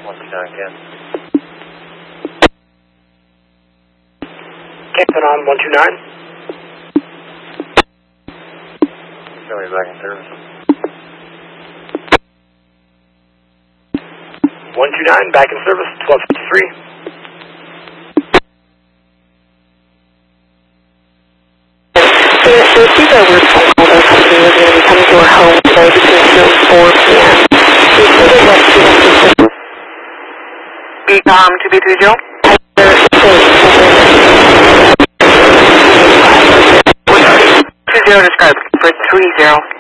again. Captain on 129. Show me back in service. 129, back in service, 1253. So these are weird phone calls our company was going to be coming to our home today between 2 and 4 p.m. We stated that students are supposed to be 230? 20 described for 30.